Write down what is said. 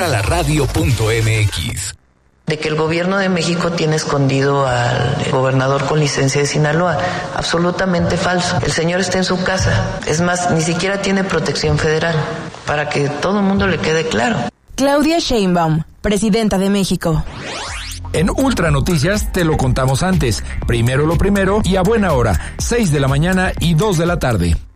entralaradio.mx. De que el gobierno de México tiene escondido al gobernador con licencia de Sinaloa. Absolutamente falso. El señor está en su casa. Es más, ni siquiera tiene protección federal. Para que todo el mundo le quede claro. Claudia Sheinbaum, presidenta de México. En Ultra Noticias te lo contamos antes. Primero lo primero y a buena hora. 6 de la mañana y 2 de la tarde.